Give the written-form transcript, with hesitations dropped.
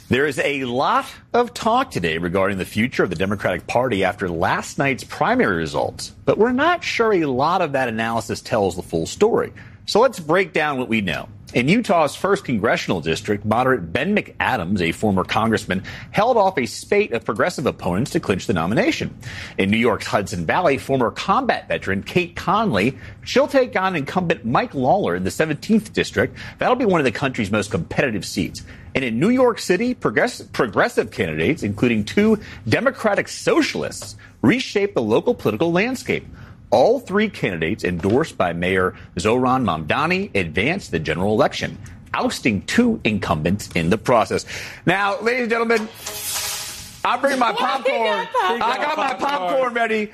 There is a lot of talk today regarding the future of the Democratic Party after last night's primary results, but we're not sure a lot of that analysis tells the full story. So let's break down what we know. In Utah's first congressional district, moderate Ben McAdams, a former congressman, held off a spate of progressive opponents to clinch the nomination. In New York's Hudson Valley, former combat veteran Kate Conley, she'll take on incumbent Mike Lawler in the 17th district. That'll be one of the country's most competitive seats. And in New York City, progressive candidates, including two Democratic socialists, reshape the local political landscape. All three candidates endorsed by Mayor Zohran Mamdani advanced the general election, ousting two incumbents in the process. Now, ladies and gentlemen, I'm bringing my popcorn. I got my popcorn ready.